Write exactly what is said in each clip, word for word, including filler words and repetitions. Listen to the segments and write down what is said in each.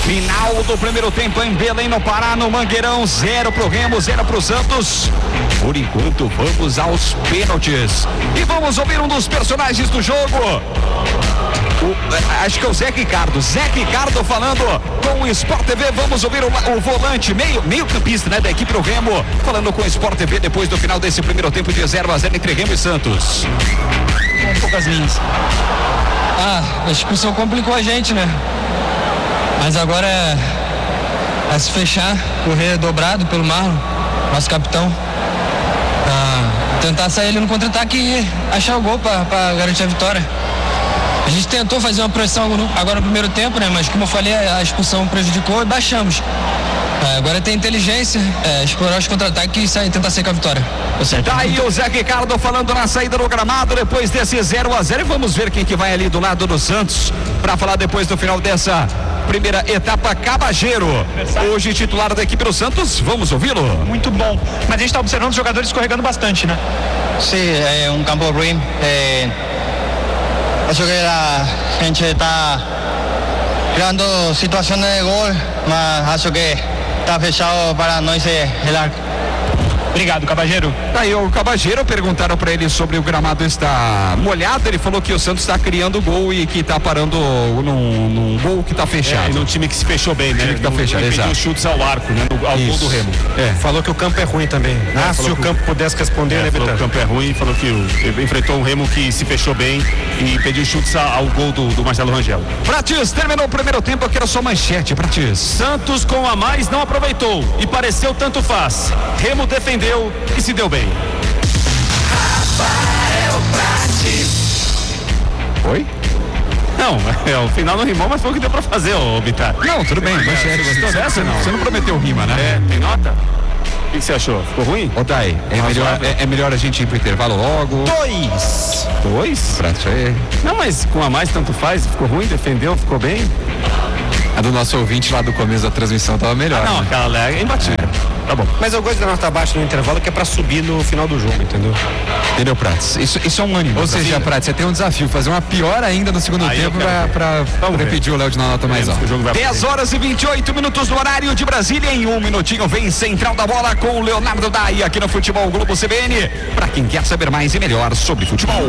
Final do primeiro tempo em Belém, no Pará, no Mangueirão, zero pro Remo, zero pro Santos. Por enquanto, vamos aos pênaltis. E vamos ouvir um dos personagens do jogo. O, acho que é o Zé Ricardo. Zé Ricardo falando com o Sport T V. Vamos ouvir o, o volante, meio, meio campista, né, da equipe do Remo, falando com o Sport T V depois do final desse primeiro tempo de zero a zero entre Remo e Santos. Com poucas linhas. Ah, a expulsão complicou a gente, né? Mas agora é, é se fechar, correr dobrado pelo Marlon, nosso capitão. Ah, tentar sair ele no contra-ataque e achar o gol para garantir a vitória. A gente tentou fazer uma pressão agora no primeiro tempo, né? Mas como eu falei, a expulsão prejudicou e baixamos. É, agora tem inteligência, é, explorar os contra-ataques e sair, tentar sair com a vitória. Tá aí o Zé Ricardo falando na saída do gramado depois desse zero a zero. E vamos ver quem que vai ali do lado do Santos para falar depois do final dessa primeira etapa. Cabageiro, hoje titular da equipe do Santos, vamos ouvi-lo. Muito bom, mas a gente está observando os jogadores escorregando bastante, né? Sim, é um campo ruim. É... Acho que a gente está criando situações de gol, mas acho que está fechado para nós el arco. Obrigado, Cabageiro. Tá aí o Cabageiro, perguntaram para ele sobre o gramado está molhado, ele falou que o Santos está criando gol e que está parando num, num gol que está fechado. É, num time que se fechou bem, né? Time que tá no, fechado, exato. Pediu chutes ao arco, né? No, ao gol do Remo. É. Falou que o campo é ruim também. Né? Ah, se o campo pudesse responder, é, né, falou que o campo é ruim, falou que o, enfrentou um Remo que se fechou bem e pediu chutes ao gol do, do Marcelo Rangel. Pratis, terminou o primeiro tempo, eu quero só manchete, Pratis. Santos com a mais não aproveitou e pareceu tanto faz. Remo defendeu e se deu bem. Rafael Pratis. Oi? Não, é, o final não rimou, mas foi o que deu pra fazer, ô Bitar. Não, tudo bem, manchete. Você, você, dessa, não. Você não prometeu rima, né? É, tem nota? O que você achou? Ficou ruim? Ô, Dai, é melhor, é, é melhor a gente ir pro intervalo logo. Dois! Dois? Pra você. Não, mas com a mais tanto faz, ficou ruim, defendeu, ficou bem? A do nosso ouvinte lá do começo da transmissão tava melhor. Ah, não, né? aquela lá é imbatível. É. Tá bom. Mas eu gosto da nota baixa no intervalo, que é pra subir no final do jogo, entendeu? Entendeu, Prates? Isso, isso é um ânimo. Ou seja, Prates, você tem um desafio, fazer uma pior ainda no segundo Aí tempo pra, pra, pra impedir o Léo de dar nota mais alta. dez horas e vinte e oito minutos no horário de Brasília. Em um minutinho vem Central da Bola com o Leonardo Dai aqui no Futebol Globo C B N. Pra quem quer saber mais e melhor sobre futebol.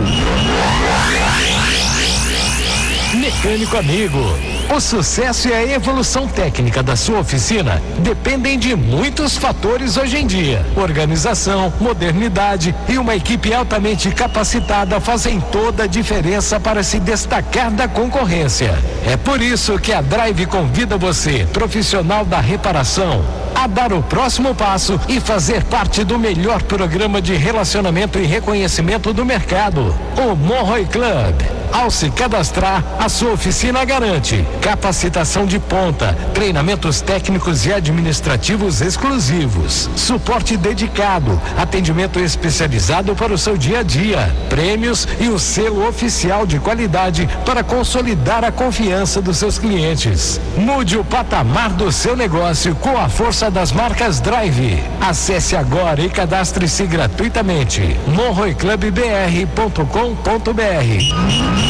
Mecânico amigo, o sucesso e a evolução técnica da sua oficina dependem de muitos fatores hoje em dia. Organização, modernidade e uma equipe altamente capacitada fazem toda a diferença para se destacar da concorrência. É por isso que a Drive convida você, profissional da reparação, a dar o próximo passo e fazer parte do melhor programa de relacionamento e reconhecimento do mercado, o Monroe Club. Ao se cadastrar, a sua oficina garante capacitação de ponta, treinamentos técnicos e administrativos exclusivos, suporte dedicado, atendimento especializado para o seu dia a dia, prêmios e o selo oficial de qualidade para consolidar a confiança dos seus clientes. Mude o patamar do seu negócio com a força das marcas Drive. Acesse agora e cadastre-se gratuitamente. monroe club b r ponto com ponto b r.